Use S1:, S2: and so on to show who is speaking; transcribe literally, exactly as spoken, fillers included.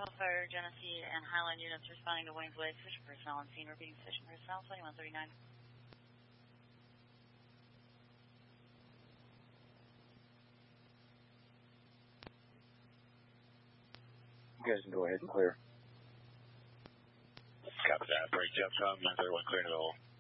S1: Bravo Fire, Genesee, and Highline units responding to Wayne's Way. Station personnel on scene. Repeating station personnel, twenty-one thirty-nine.
S2: You guys can go ahead and clear.
S3: Copy that. Break jump, nine thirty-one, clear to all.